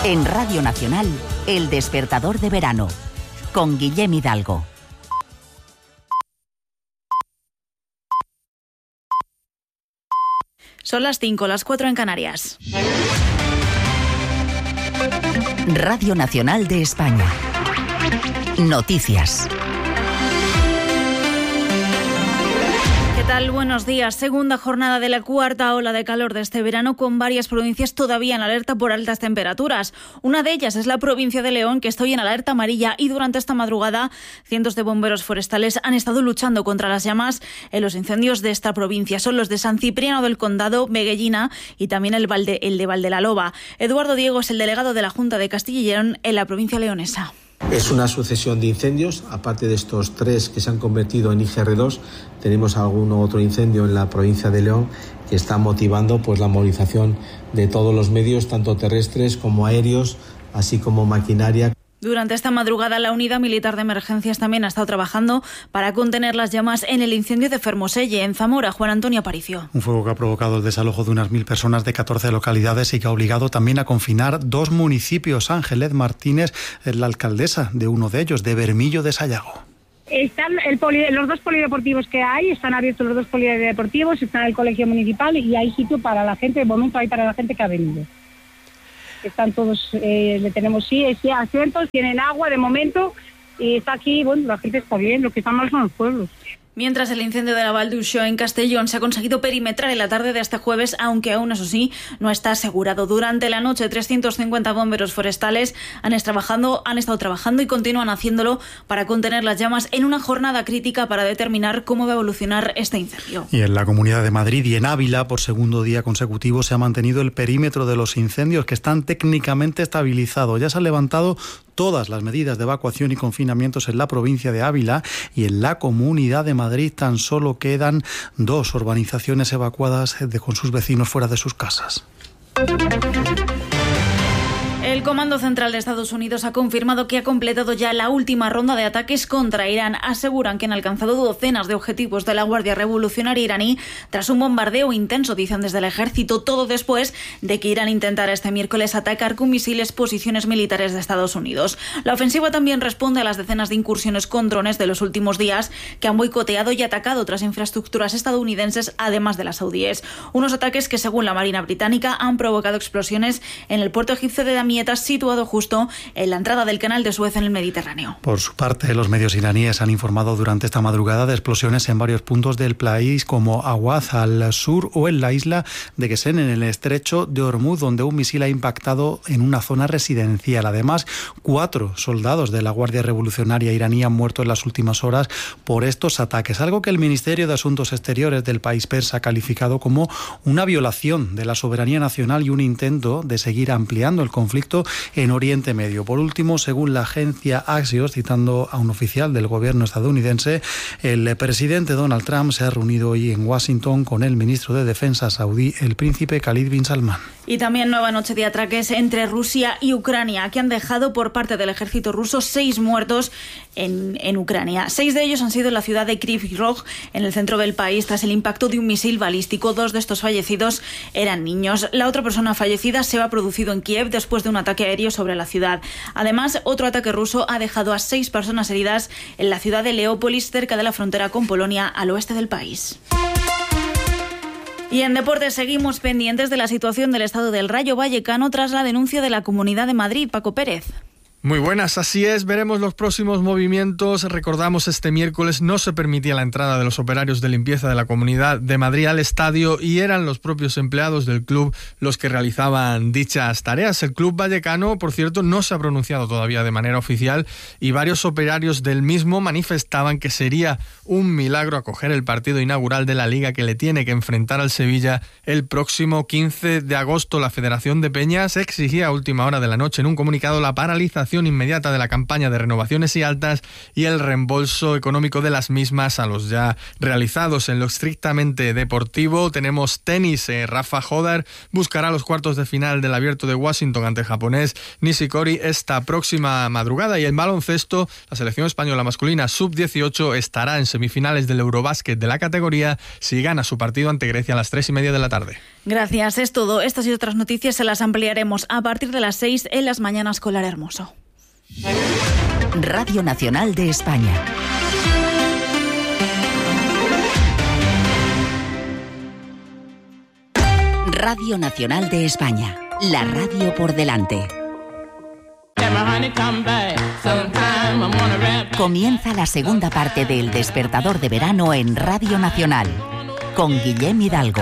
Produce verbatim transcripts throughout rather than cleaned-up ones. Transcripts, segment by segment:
En Radio Nacional, El Despertador de Verano, con Guillem Hidalgo. Son las cinco, las cuatro en Canarias. Radio Nacional de España. Noticias. ¿Qué tal? Buenos días. Segunda jornada de la cuarta ola de calor de este verano, con varias provincias todavía en alerta por altas temperaturas. Una de ellas es la provincia de León, que está hoy en alerta amarilla, y durante esta madrugada cientos de bomberos forestales han estado luchando contra las llamas en los incendios de esta provincia. Son los de San Cipriano del Condado, Veguellina y también el, Valde, el de Valdelaloba. Eduardo Diego es el delegado de la Junta de Castilla y León en la provincia leonesa. Es una sucesión de incendios, aparte de estos tres que se han convertido en I G R dos, tenemos algún otro incendio en la provincia de León que está motivando pues la movilización de todos los medios, tanto terrestres como aéreos, así como maquinaria. Durante esta madrugada, la Unidad Militar de Emergencias también ha estado trabajando para contener las llamas en el incendio de Fermoselle, en Zamora. Juan Antonio Aparicio. Un fuego que ha provocado el desalojo de unas mil personas de catorce localidades y que ha obligado también a confinar dos municipios. Ángeles Martínez es la alcaldesa de uno de ellos, de Bermillo de Sayago. Están el poli, los dos polideportivos que hay, están abiertos los dos polideportivos, está el colegio municipal y hay sitio para la gente, de momento hay para la gente que ha venido. Están todos, eh, le tenemos sí, sí, asientos, tienen agua de momento y está aquí, bueno, la gente está bien, lo que está mal son los pueblos. Mientras el incendio de la Val d'Uixó en Castellón se ha conseguido perimetrar en la tarde de este jueves, aunque aún, eso sí, no está asegurado. Durante la noche, trescientos cincuenta bomberos forestales han, trabajando, han estado trabajando y continúan haciéndolo para contener las llamas en una jornada crítica para determinar cómo va a evolucionar este incendio. Y en la Comunidad de Madrid y en Ávila, por segundo día consecutivo, se ha mantenido el perímetro de los incendios, que están técnicamente estabilizados. Ya se han levantado todas las medidas de evacuación y confinamientos en la provincia de Ávila, y en la Comunidad de Madrid tan solo quedan dos urbanizaciones evacuadas de, con sus vecinos fuera de sus casas. El Comando Central de Estados Unidos ha confirmado que ha completado ya la última ronda de ataques contra Irán. Aseguran que han alcanzado docenas de objetivos de la Guardia Revolucionaria iraní tras un bombardeo intenso, dicen desde el ejército, todo después de que Irán intentara este miércoles atacar con misiles posiciones militares de Estados Unidos. La ofensiva también responde a las decenas de incursiones con drones de los últimos días que han boicoteado y atacado otras infraestructuras estadounidenses, además de las saudíes. Unos ataques que, según la Marina Británica, han provocado explosiones en el puerto egipcio de Damietta, situado justo en la entrada del canal de Suez en el Mediterráneo. Por su parte, los medios iraníes han informado durante esta madrugada de explosiones en varios puntos del país, como Awaz al sur o en la isla de Qesem, en el estrecho de Hormuz, donde un misil ha impactado en una zona residencial. Además, cuatro soldados de la Guardia Revolucionaria iraní han muerto en las últimas horas por estos ataques, algo que el Ministerio de Asuntos Exteriores del país persa ha calificado como una violación de la soberanía nacional y un intento de seguir ampliando el conflicto en Oriente Medio. Por último, según la agencia Axios, citando a un oficial del gobierno estadounidense, el presidente Donald Trump se ha reunido hoy en Washington con el ministro de Defensa saudí, el príncipe Khalid bin Salman. Y también nueva noche de ataques entre Rusia y Ucrania, que han dejado por parte del ejército ruso seis muertos en, en Ucrania. Seis de ellos han sido en la ciudad de Kryvyi Rog, en el centro del país, tras el impacto de un misil balístico. Dos de estos fallecidos eran niños. La otra persona fallecida se ha producido en Kiev después de un ataque aéreo sobre la ciudad. Además, otro ataque ruso ha dejado a seis personas heridas en la ciudad de Leópolis, cerca de la frontera con Polonia, al oeste del país. Y en deportes seguimos pendientes de la situación del estado del Rayo Vallecano tras la denuncia de la Comunidad de Madrid. Paco Pérez. Muy buenas, así es, veremos los próximos movimientos. Recordamos, este miércoles no se permitía la entrada de los operarios de limpieza de la Comunidad de Madrid al estadio y eran los propios empleados del club los que realizaban dichas tareas. El club vallecano, por cierto, no se ha pronunciado todavía de manera oficial y varios operarios del mismo manifestaban que sería un milagro acoger el partido inaugural de la Liga, que le tiene que enfrentar al Sevilla el próximo quince de agosto. La Federación de Peñas exigía a última hora de la noche en un comunicado la paralización aplicación inmediata de la campaña de renovaciones y altas y el reembolso económico de las mismas a los ya realizados. En lo estrictamente deportivo tenemos tenis. Eh, Rafa Hodar buscará los cuartos de final del Abierto de Washington ante el japonés Nishikori esta próxima madrugada, y en baloncesto la selección española masculina sub dieciocho estará en semifinales del Eurobásquet de la categoría si gana su partido ante Grecia a las tres y media de la tarde. Gracias, es todo. Estas y otras noticias se las ampliaremos a partir de las seis en las mañanas con Lara Hermoso. Radio Nacional de España. Radio Nacional de España, la radio por delante. Comienza la segunda parte del Despertador de Verano en Radio Nacional, con Guillem Hidalgo.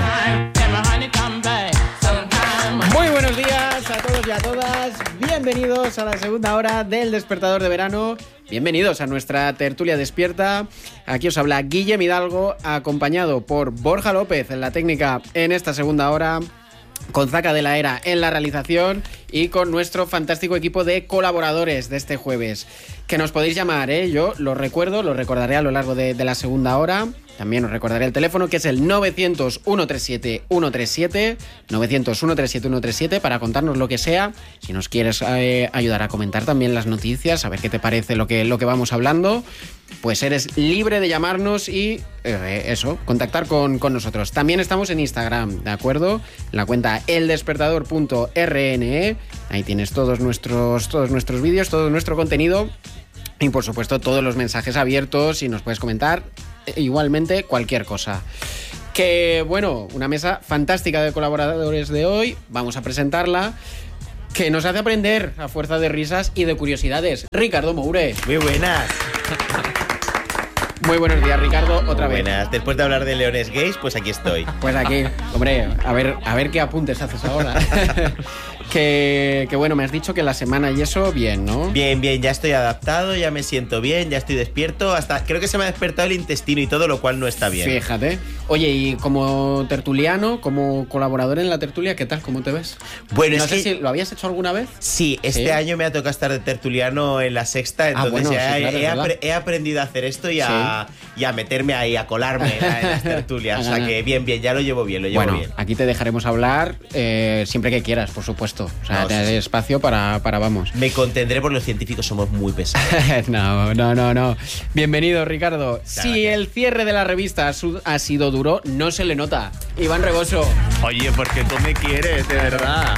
Muy buenos días a todos y a todas. Bienvenidos a la segunda hora del Despertador de Verano. Bienvenidos a nuestra tertulia despierta. Aquí os habla Guillem Hidalgo, acompañado por Borja López en la técnica en esta segunda hora, con Zaca de la Era en la realización y con nuestro fantástico equipo de colaboradores de este jueves. Que nos podéis llamar, ¿eh? Yo lo recuerdo, lo recordaré a lo largo de, de la segunda hora. También os recordaré el teléfono, que es el novecientos, ciento treinta y siete, ciento treinta y siete, novecientos, ciento treinta y siete, ciento treinta y siete, para contarnos lo que sea. Si nos quieres eh, ayudar a comentar también las noticias, a ver qué te parece lo que, lo que vamos hablando, pues eres libre de llamarnos y eh, eso, contactar con, con nosotros. También estamos en Instagram, ¿de acuerdo? En la cuenta eldespertador punto r n e. Ahí tienes todos nuestros, todos nuestros vídeos, todo nuestro contenido y, por supuesto, todos los mensajes abiertos, y nos puedes comentar igualmente cualquier cosa. Que bueno, una mesa fantástica de colaboradores de hoy. Vamos a presentarla, que nos hace aprender a fuerza de risas y de curiosidades. Ricardo Moure. Muy buenas. Muy buenos días, Ricardo, otra Muy vez. Buenas. Después de hablar de leones gays, pues aquí estoy. Pues aquí, hombre, a ver, a ver qué apuntes haces ahora. que, que bueno, me has dicho que la semana y eso, bien, ¿no? Bien, bien, ya estoy adaptado, ya me siento bien, ya estoy despierto. Hasta creo que se me ha despertado el intestino y todo, lo cual no está bien. Fíjate. Oye, y como tertuliano, como colaborador en la tertulia, ¿qué tal? ¿Cómo te ves? Bueno, no es sé que... si lo habías hecho alguna vez. Sí, este ¿Sí? año me ha tocado estar de tertuliano en la Sexta, entonces ah, bueno, ya sí, claro, he, apre- he aprendido a hacer esto y a, sí. y a meterme ahí, a colarme en las tertulias. O sea que bien, bien, ya lo llevo bien, lo llevo bueno, bien. Aquí te dejaremos hablar eh, siempre que quieras, por supuesto. O sea, No, te sí, daré sí. espacio para, para vamos. Me contendré porque los científicos somos muy pesados. no, no, no, no. Bienvenido, Ricardo. Muchas Si gracias. el cierre de la revista ha, su- ha sido duro, no se le nota. Iván Reboso. Oye, porque tú me quieres, de verdad.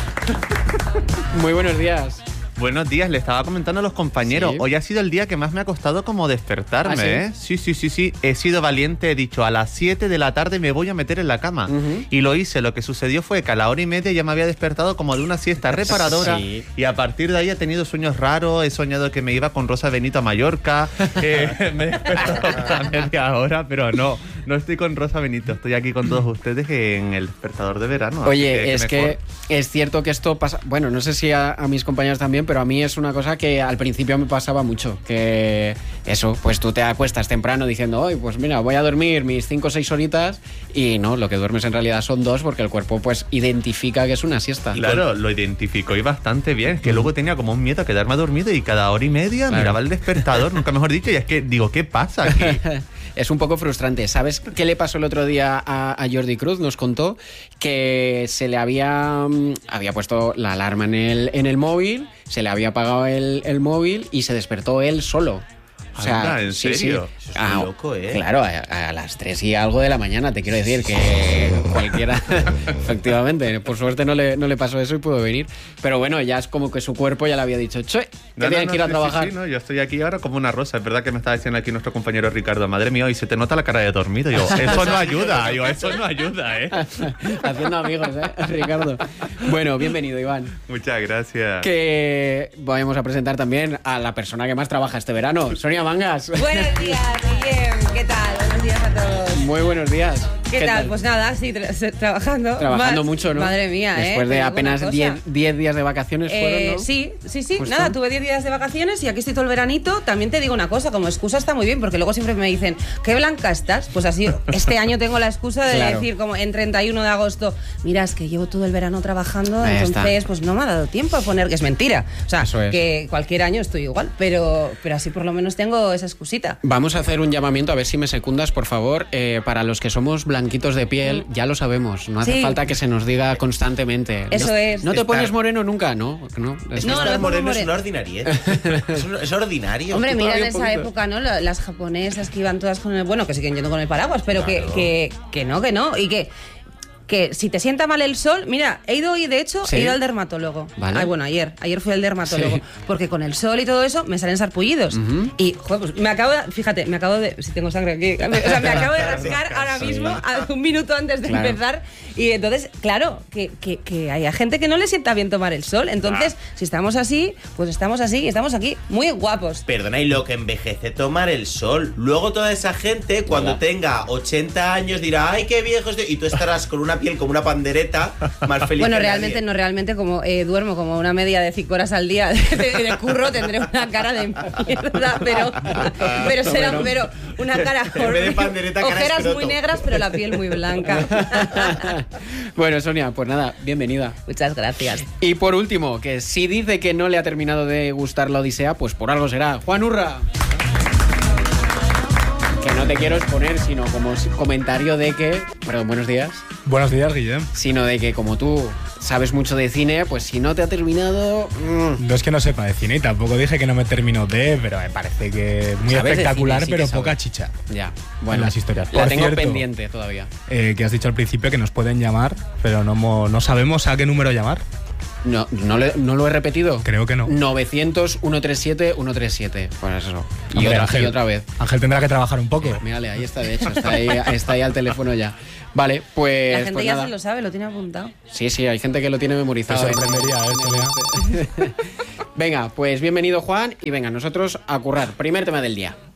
Muy buenos días. Buenos días, le estaba comentando a los compañeros. Sí. Hoy ha sido el día que más me ha costado como despertarme, ¿Ah, sí? ¿eh? Sí, sí, sí, sí. He sido valiente, he dicho, a las siete de la tarde me voy a meter en la cama. Uh-huh. Y lo hice. Lo que sucedió fue que a la hora y media ya me había despertado como de una siesta reparadora. Sí. Y a partir de ahí he tenido sueños raros. He soñado que me iba con Rosa Benito a Mallorca. eh, me he despertado a media hora, pero no. No estoy con Rosa Benito. Estoy aquí con todos ustedes en el Despertador de Verano. Oye, que, es que mejor. es cierto que esto pasa. Bueno, no sé si a, a mis compañeros también, pero a mí es una cosa que al principio me pasaba mucho. Que eso, pues tú te acuestas temprano diciendo, hoy, pues mira, voy a dormir mis cinco o seis horitas. Y no, lo que duermes en realidad son dos, porque el cuerpo pues identifica que es una siesta. Claro, lo identificó y bastante bien. Es que luego tenía como un miedo a quedarme dormido y cada hora y media Claro. miraba el despertador, nunca mejor dicho, y es que digo, ¿qué pasa aquí? Es un poco frustrante. ¿Sabes qué le pasó el otro día a, a Jordi Cruz? Nos contó que se le había, mm, había puesto la alarma en el, en el móvil, se le había apagado el, el móvil y se despertó él solo. O sea, Anda, ¿en sí, serio? sí. Eso es muy loco, ¿eh? Claro, a, a las tres y algo de la mañana, te quiero decir que cualquiera, efectivamente, por suerte no le, no le pasó eso y pudo venir. Pero bueno, ya es como que su cuerpo ya le había dicho, che, que No, no, tienes no, que ir a sí, trabajar. Sí, sí, no, yo estoy aquí ahora como una rosa. Es verdad que me está diciendo aquí nuestro compañero Ricardo, madre mía, y se te nota la cara de dormido. Yo, eso no ayuda, yo, eso no ayuda, ¿eh? Haciendo amigos, ¿eh, Ricardo? Bueno, bienvenido, Iván. Muchas gracias. Que vamos a presentar también a la persona que más trabaja este verano, Sonia Mangas. Buenos días, Guillem. ¿Qué tal? Buenos días a todos. Muy buenos días. ¿Qué, ¿Qué tal? tal? Pues nada, sí, tra trabajando. Trabajando Más. mucho, ¿no? Madre mía, Después ¿eh? de apenas diez días de vacaciones eh, fueron, ¿no? Sí, sí, sí. ¿Justo? Nada, tuve diez días de vacaciones y aquí estoy todo el veranito. También te digo una cosa, como excusa está muy bien, porque luego siempre me dicen, ¿qué blanca estás? Pues así, este año tengo la excusa de claro. decir, como en treinta y uno de agosto, mira, es que llevo todo el verano trabajando, Ahí entonces está. pues no me ha dado tiempo a poner, que es mentira. O sea, es. que cualquier año estoy igual, pero, pero así por lo menos tengo esa excusita. Vamos a hacer un llamamiento, a ver si me secundas, por favor, eh, para los que somos blanquitos de piel, mm. ya lo sabemos, no hace sí. falta que se nos diga constantemente. Eso no, es. ¿No te estar... pones moreno nunca? No, no. Es no, que estar no moreno, moreno es una ordinaria. es, un, es ordinario. Hombre, mira en esa época, ¿no? Las japonesas que iban todas con el... Bueno, que siguen yendo con el paraguas, pero claro. que, que, que no, que no. Y que... que si te sienta mal el sol, mira, he ido hoy, de hecho, ¿Sí? he ido al dermatólogo. Vale. Ay, bueno, ayer, ayer fui al dermatólogo, sí. porque con el sol y todo eso me salen sarpullidos. Uh-huh. Y, joder, pues me acabo de, fíjate, me acabo de, si tengo sangre aquí, o sea, me acabo de rascar ahora mismo, a un minuto antes de claro. empezar. Y entonces, claro, que, que, que haya gente que no le sienta bien tomar el sol. Entonces, ah. si estamos así, pues estamos así y estamos aquí muy guapos. Perdona, y lo que envejece tomar el sol. Luego toda esa gente, cuando Hola. tenga ochenta años, dirá, ay, qué viejo estoy. Y tú estarás con una piel como una pandereta, más feliz. Bueno, que realmente nadie. no, realmente como eh, duermo como una media de cinco horas al día de, de, de curro, tendré una cara de mierda, pero, pero será bueno. pero una cara en vez de pandereta, ojeras cara muy negras, pero la piel muy blanca. Bueno, Sonia, pues nada, bienvenida. Muchas gracias. Y por último, que si dice que no le ha terminado de gustar la Odisea, pues por algo será. Juan Urra. Que no te quiero exponer, sino como comentario de que... Perdón, buenos días. Buenos días, Guillem. Sino de que como tú sabes mucho de cine, pues si no te ha terminado... Mmm. No es que no sepa de cine y tampoco dije que no me terminó de, pero me parece que muy espectacular, cine, sí pero poca chicha. Ya, bueno. En las historias. La Por tengo cierto, pendiente todavía. Eh, que has dicho al principio que nos pueden llamar, pero no, no sabemos a qué número llamar. No, no, le, no lo he repetido. Creo que no. novecientos, ciento treinta y siete, ciento treinta y siete. Pues eso. Y, Hombre, otra, Ángel, y otra vez. Ángel tendrá que trabajar un poco. Mírale, ahí está, de hecho. Está ahí, está ahí al teléfono ya. Vale, pues... La gente pues ya nada. se lo sabe, lo tiene apuntado. Sí, sí, hay gente que lo tiene memorizado. Me sorprendería, ¿eh? Venga, pues bienvenido, Juan. Y venga, nosotros a currar. Primer tema del día.